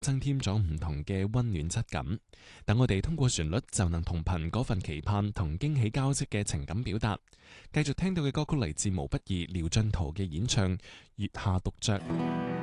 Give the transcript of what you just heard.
增添咗唔同嘅溫暖質感。等我哋通過旋律就能同頻嗰份期盼同驚喜交織嘅情感表達。繼續聽到嘅歌曲嚟自毛不易、廖進圖嘅演唱《月下獨酌》。